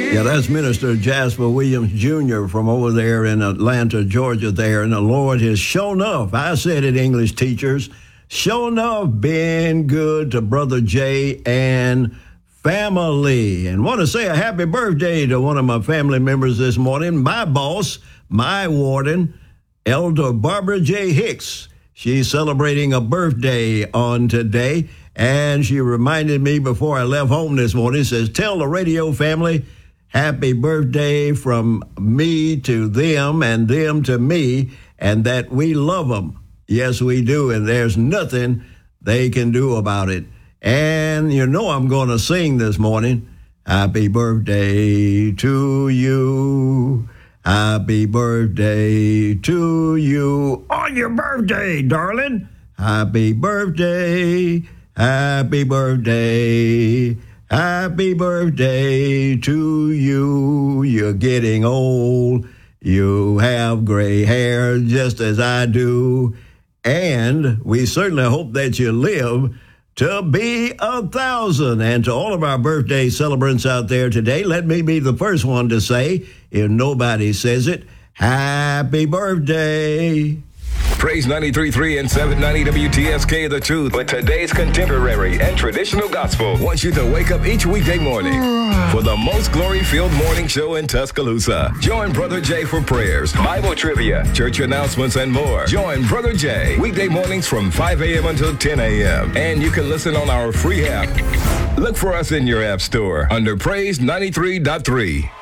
Yeah, that's Minister Jasper Williams Jr. from over there in Atlanta, Georgia there. And the Lord has shown up. I said it, English teachers. Shown up been good to Brother Jay and family. And want to say a happy birthday to one of my family members this morning, my boss, my warden, Elder Barbara J. Hicks. She's celebrating a birthday on today. And she reminded me before I left home this morning, says, tell the radio family, happy birthday from me to them and them to me, and that we love them. Yes, we do, and there's nothing they can do about it. And you know I'm going to sing this morning. Happy birthday to you. Happy birthday to you. On your birthday, darling. Happy birthday. Happy birthday. Happy birthday to you. You're getting old. You have gray hair just as I do. And we certainly hope that you live to be 1,000. And to all of our birthday celebrants out there today, let me be the first one to say, if nobody says it, happy birthday. Praise 93.3 and 790 WTSK The Truth with today's contemporary and traditional gospel wants you to wake up each weekday morning for the most glory-filled morning show in Tuscaloosa. Join Brother Jay for prayers, Bible trivia, church announcements, and more. Join Brother Jay weekday mornings from 5 a.m. until 10 a.m. And you can listen on our free app. Look for us in your app store under Praise 93.3.